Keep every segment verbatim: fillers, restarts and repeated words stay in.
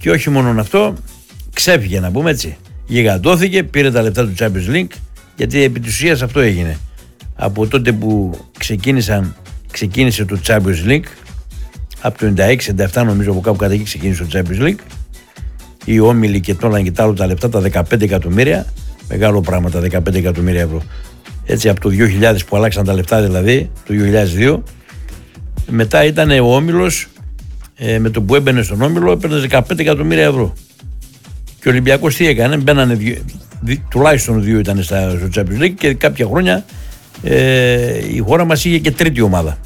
Και όχι μόνο αυτό, ξέφυγε να πούμε έτσι. Γιγαντώθηκε, πήρε τα λεφτά του Champions League, γιατί επί της ουσίας αυτό έγινε. Από τότε που ξεκίνησαν, ξεκίνησε το Champions League, από το ενενήντα έξι ενενήντα επτά νομίζω από κάπου κατά εκεί ξεκίνησε το Champions League, οι όμιλοι και τώρα και τα άλλα τα λεφτά, τα δεκαπέντε εκατομμύρια, μεγάλο πράγμα τα δεκαπέντε εκατομμύρια ευρώ. Έτσι από το δύο χιλιάδες που αλλάξαν τα λεφτά δηλαδή, το δύο χιλιάδες δύο, μετά ήταν ο όμιλος, ε, με το που έμπαινε στον όμιλο έπαιρνε δεκαπέντε εκατομμύρια ευρώ. Και ο Ολυμπιακός τι έκανε, μπαίνανε δυο, δι, τουλάχιστον δύο ήταν στα, στο Champions League και κάποια χρόνια ε, η χώρα μας είχε και τρίτη ομάδα.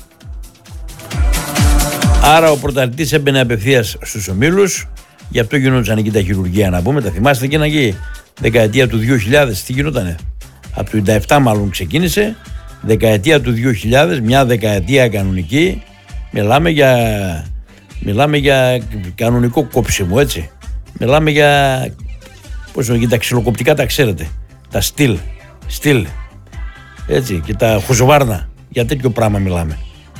Άρα ο πρωταθλητής έμπαινε απευθείας στους ομίλους, γι' αυτό γινόταν εκεί τα χειρουργία να πούμε, τα θυμάστε και εκεί, δεκαετία του δύο χιλιάδες, τι γινότανε. Από το ενενήντα επτά μάλλον ξεκίνησε, δεκαετία του δύο χιλιάδες, μια δεκαετία κανονική, μιλάμε για, μιλάμε για κανονικό κόψιμο, έτσι. Μιλάμε για, πώς είναι, τα ξυλοκοπτικά τα ξέρετε, τα στυλ, στυλ, έτσι, και τα χουζοβάρνα, για τέτοιο πράγμα μιλάμε.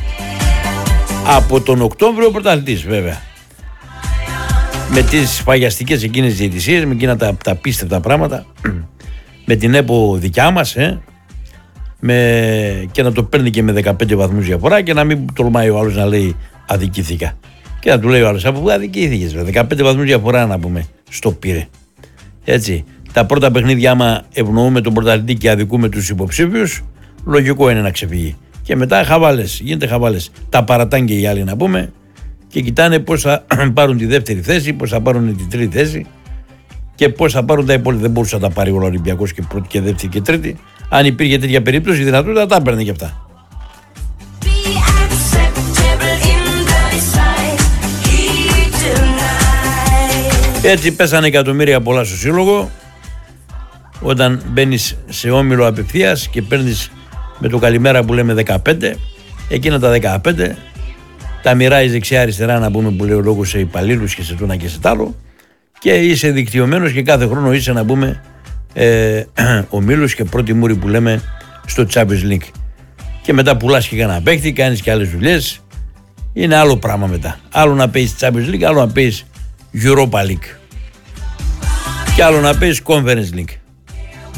Από τον Οκτώβριο ο πρωταθλητής βέβαια. Με τις σφαγιαστικές εκείνες διαιτησίες, με εκείνα τα, τα πίστευτα πράγματα, με την ΕΠΟ δικιά μας, ε, με, και να το παίρνει και με δεκαπέντε βαθμούς διαφορά και να μην τολμάει ο άλλος να λέει αδικήθηκα. Και να του λέει ο άλλος, από πού αδικήθηκες, δεκαπέντε βαθμούς διαφορά να πούμε, στο πήρε. Έτσι, τα πρώτα παιχνίδια άμα ευνοούμε τον πρωταθλητή και αδικούμε τους υποψήφιους, λογικό είναι να ξεφύγει. Και μετά χαβάλες, γίνεται χαβάλες. Τα παρατάνε και οι άλλοι να πούμε και κοιτάνε πώς θα πάρουν τη δεύτερη θέση, πώς θα πάρουν την τρίτη θέση και πώς θα πάρουν τα υπόλοιπα. Δεν μπορούσε να τα πάρει ο Ολυμπιακός και πρώτη και δεύτερη και τρίτη. Αν υπήρχε τέτοια περίπτωση, η δυνατότητα τα έπαιρνε και αυτά. Έτσι πέσανε εκατομμύρια πολλά στο σύλλογο. Όταν μπαίνεις σε όμιλο απευθείας και παίρνεις με το καλημέρα που λέμε δεκαπέντε, εκείνα τα δεκαπέντε τα μοιράζεις δεξιά αριστερά να πούμε που λέει ο λόγος σε υπαλλήλους και σε τούνα και σε τ' άλλο και είσαι δικτυωμένος και κάθε χρόνο είσαι να πούμε ε, ομίλους και πρώτη μούρη που λέμε στο Champions League. Και μετά πουλάς και κανένα παίχτη, κάνεις και άλλες δουλειές, είναι άλλο πράγμα μετά. Άλλο να παίζεις Champions League, άλλο να παίζεις Europa League και άλλο να παίζεις Conference League.